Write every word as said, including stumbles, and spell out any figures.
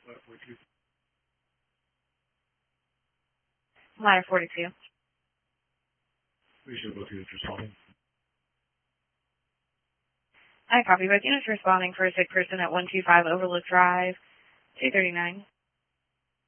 Ladder forty-two. Appreciate both units responding. I copy both units responding for a sick person at one two five Overlook Drive, two thirty-nine.